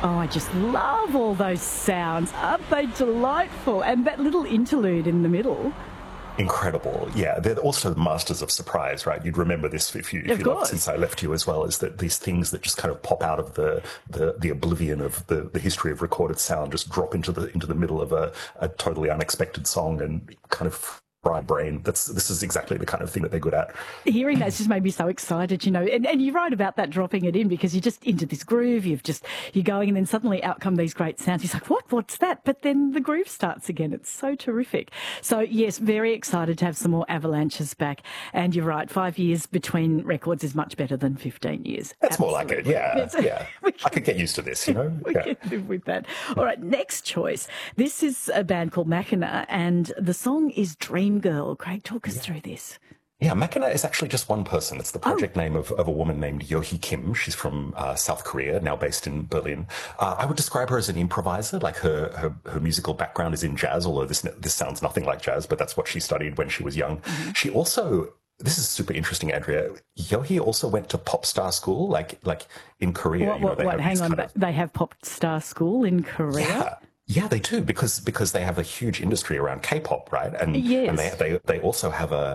Oh, I just love all those sounds. Aren't they delightful? And that little interlude in the middle. Incredible. Yeah, they're also masters of surprise, right? You'd remember this if you loved Since I Left You as well, is that these things that just kind of pop out of the oblivion of the history of recorded sound just drop into the middle of a totally unexpected song and kind of fry brain. This is exactly the kind of thing that they're good at. Hearing that's just made me so excited, and you're right about that, dropping it in, because you're just into this groove, you're going, and then suddenly out come these great sounds. He's like, what's that? But then the groove starts again. It's so terrific. So yes, very excited to have some more Avalanches back. And you're right, 5 years between records is much better than 15 years. That's Absolutely. More like it. Yeah. I could get used to this, We can live with that. All right, next choice. This is a band called Machina, and the song is Dream Girl. Craig, talk us through this. Yeah, Machina is actually just one person. It's the project name of a woman named Yohee Kim. She's from South Korea, now based in Berlin. I would describe her as an improviser. Like her musical background is in jazz, although this sounds nothing like jazz, but that's what she studied when she was young. Mm-hmm. She also, this is super interesting, Andrea, Yohee also went to pop star school, like in Korea. Hang on, they have pop star school in Korea? Yeah, they do, because they have a huge industry around K-pop, right? And they also have a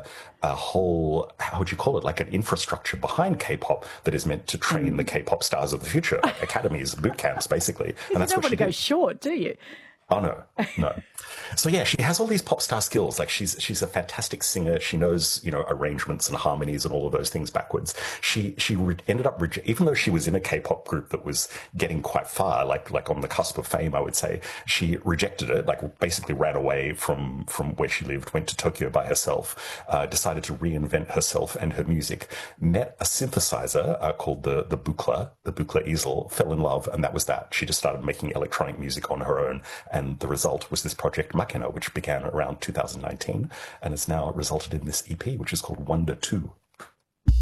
whole, how would you call it, like an infrastructure behind K-pop that is meant to train the K-pop stars of the future, like academies, boot camps, basically. And that's what she did. You don't want to go short, do you? Oh, no. So yeah, she has all these pop star skills. Like she's a fantastic singer. She knows, arrangements and harmonies and all of those things backwards. She ended up, even though she was in a K-pop group that was getting quite far, like on the cusp of fame, I would say, she rejected it, like basically ran away from where she lived, went to Tokyo by herself, decided to reinvent herself and her music, met a synthesizer called the Buchla easel, fell in love, and that was that. She just started making electronic music on her own. And the result was this project Machina, which began around 2019 and has now resulted in this EP, which is called Wonder 2.